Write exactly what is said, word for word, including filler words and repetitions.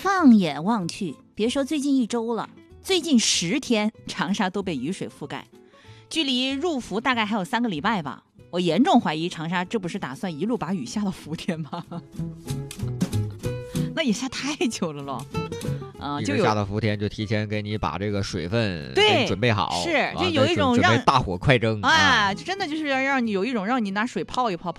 放眼望去，别说最近一周了，最近十天长沙都被雨水覆盖，距离入伏大概还有三个礼拜吧。我严重怀疑长沙这不是打算一路把雨下到伏天吗？那也下太久了咯。啊、呃，就有下到伏天就提前给你把这个水分对给你准备好， 是就有一种让大火快蒸啊，真的就是要让你有一种让你拿水泡一泡。